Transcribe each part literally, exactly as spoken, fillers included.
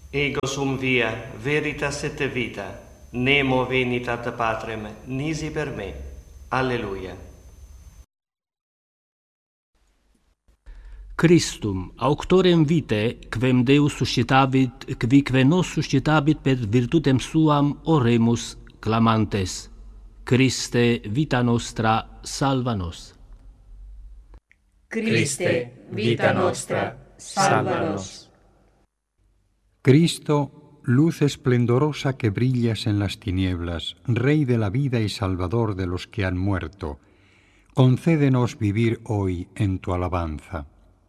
Ego sum via, veritas et vita, nemo venitat Patrem, nisi per me. Alleluia. Christum, auctorem vitae, quem Deus suscitavit, quique nos suscitabit per virtutem suam, oremus, clamantes. Christe, vita nostra, salva nos. Christe, vita nostra, salva nos. Cristo, luz esplendorosa que brillas en las tinieblas, Rey de la vida y Salvador de los que han muerto, concédenos vivir hoy en tu alabanza.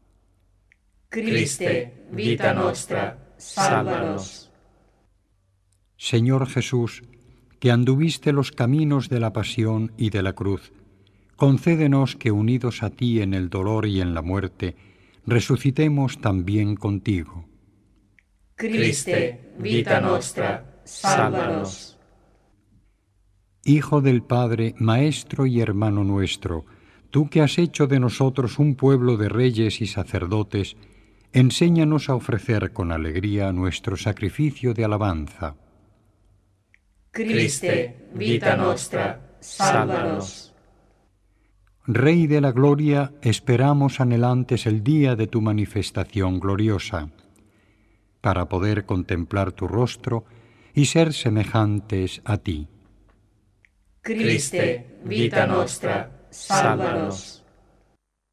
Christe, vita nostra, salva nos. Señor Jesús, que anduviste los caminos de la pasión y de la cruz, concédenos que unidos a ti en el dolor y en la muerte, resucitemos también contigo. Christe, vita nostra, salva nos. Hijo del Padre, Maestro y hermano nuestro, tú que has hecho de nosotros un pueblo de reyes y sacerdotes, enséñanos a ofrecer con alegría nuestro sacrificio de alabanza. Christe, vita nostra, salva nos. Rey de la gloria, esperamos anhelantes el día de tu manifestación gloriosa, para poder contemplar tu rostro y ser semejantes a ti. Christe, vita nostra, salva nos.